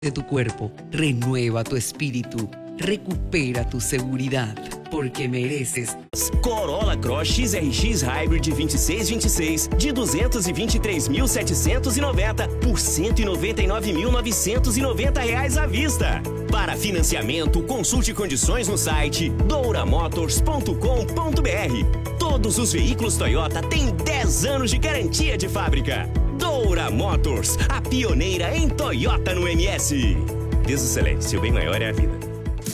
de tu cuerpo, renueva tu espíritu, recupera tu seguridad, porque mereces. Corolla Cross XRX Hybrid 2626 de 223.790 por R$199.990 à vista. Para financiamento, consulte condições no site douramotors.com.br. Todos os veículos Toyota têm 10 anos de garantia de fábrica. Doura Motors, a pioneira em Toyota no MS. Deus do Celeste, seu bem maior é a vida.